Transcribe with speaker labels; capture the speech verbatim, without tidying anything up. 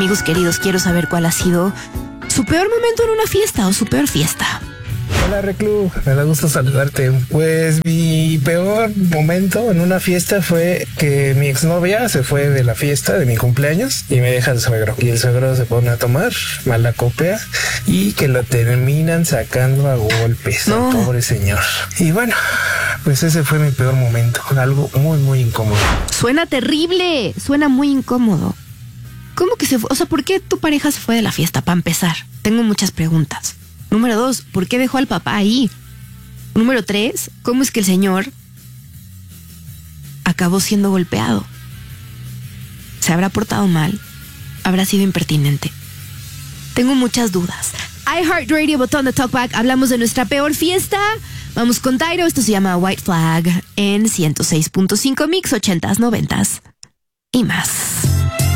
Speaker 1: amigos queridos, quiero saber cuál ha sido su peor momento en una fiesta o su peor fiesta.
Speaker 2: Hola Reclu, me da gusto saludarte. Pues mi peor momento en una fiesta fue que mi exnovia se fue de la fiesta de mi cumpleaños y me deja el suegro. Y el suegro se pone a tomar, mala copia, y que lo terminan sacando a golpes,
Speaker 1: no.
Speaker 2: al pobre señor. Y bueno, pues ese fue mi peor momento, algo muy muy incómodo.
Speaker 1: Suena terrible, suena muy incómodo. ¿Cómo que se fue? O sea, ¿por qué tu pareja se fue de la fiesta? Para empezar, tengo muchas preguntas. Número dos, ¿por qué dejó al papá ahí? Número tres, ¿cómo es que el señor acabó siendo golpeado? ¿Se habrá portado mal? ¿Habrá sido impertinente? Tengo muchas dudas. iHeartRadio, botón de Talkback, hablamos de nuestra peor fiesta. Vamos con Tyro, esto se llama White Flag en ciento seis punto cinco Mix, ochentas, noventas y más.